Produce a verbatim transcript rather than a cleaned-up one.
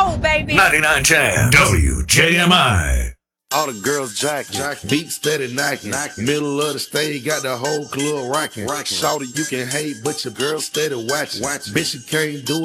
go, baby. ninety-nine Jam, W J M I. All the girls jacking, jacking. Beat steady knocking. knocking. Middle of the stage, got the whole club rocking. rocking. Shawty, you can hate, but your girl steady watching. watching. Bitch, you can't do it.